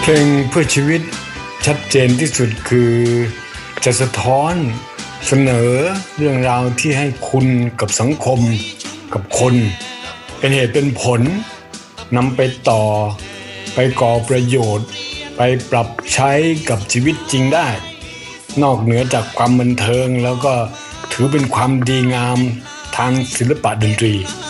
เพลงเพื่อชีวิตชัดเจนที่สุดคือจะสะท้อนเสนอเรื่องราวที่ให้คุณกับสังคมกับคนเป็นเหตุเป็นผลนำไปต่อไปก่อประโยชน์ไปปรับใช้กับชีวิตจริงได้นอกเหนือจากความบันเทิงแล้วก็ถือเป็นความดีงามทางศิลปะดนตรี